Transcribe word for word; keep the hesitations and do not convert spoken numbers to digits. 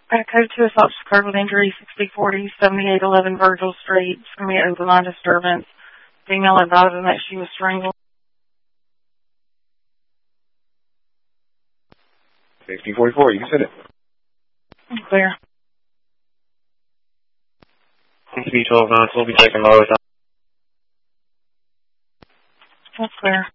Uh, code two assault occurred with injury sixty forty, seventy-eight eleven Virgil Street. It's going to be an open line disturbance. Female advising that she was strangled. sixteen forty-four, you can send it. Clear. T B twelve nine, we'll be taking low. That's clear.